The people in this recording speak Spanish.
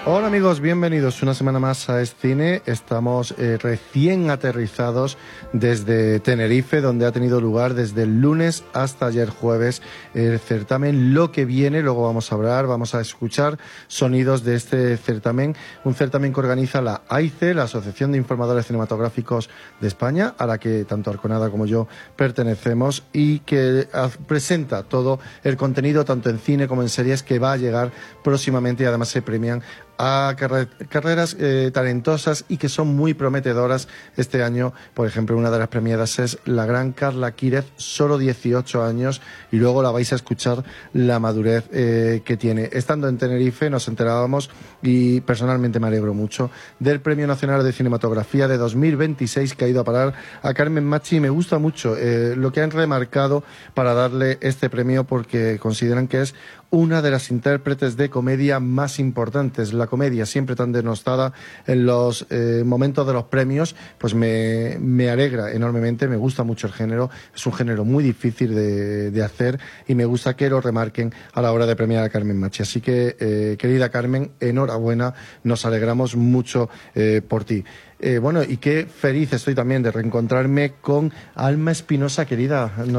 Hola amigos, bienvenidos una semana más a Escine. Estamos recién aterrizados desde Tenerife, donde ha tenido lugar desde el lunes hasta ayer jueves el certamen Lo que viene. Luego vamos a hablar, vamos a escuchar sonidos de este certamen, un certamen que organiza la AICE, la Asociación de Informadores Cinematográficos de España, a la que tanto Arconada como yo pertenecemos, y que presenta todo el contenido, tanto en cine como en series, que va a llegar próximamente, y además se premian a carreras talentosas y que son muy prometedoras este año. Por ejemplo, una de las premiadas es la gran Carla Quírez, solo 18 años, y luego la vais a escuchar la madurez que tiene. Estando en Tenerife nos enterábamos, y personalmente me alegro mucho, del Premio Nacional de Cinematografía de 2026 que ha ido a parar a Carmen Machi. Me gusta mucho lo que han remarcado para darle este premio, porque consideran que es una de las intérpretes de comedia más importantes. La comedia, siempre tan denostada en los momentos de los premios, pues me alegra enormemente. Me gusta mucho el género, es un género muy difícil de hacer, y me gusta que lo remarquen a la hora de premiar a Carmen Machi. Así que, querida Carmen, enhorabuena, nos alegramos mucho por ti. Bueno, y qué feliz estoy también de reencontrarme con Alma Espinosa, querida.